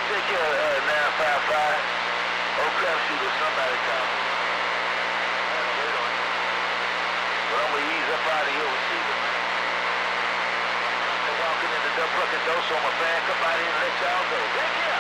take care of 955. Old crap shooter, somebody coming. But I'm gonna ease up out of here with Steven, man. I'm walking in the fucking door, so I'm a fan. Come out here and let y'all go. Take care.